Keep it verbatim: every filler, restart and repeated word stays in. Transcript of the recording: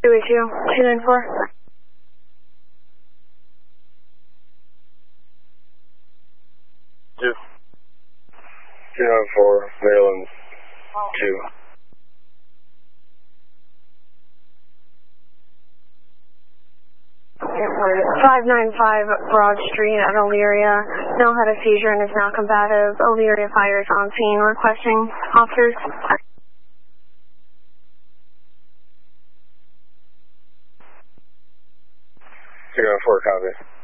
two eight two, two nine four. Two. two nine four, Maryland two. five nine five Broad Street at Elyria. Now had a seizure and is now combative. Elyria Fire is on scene requesting officers. two nine four, copy.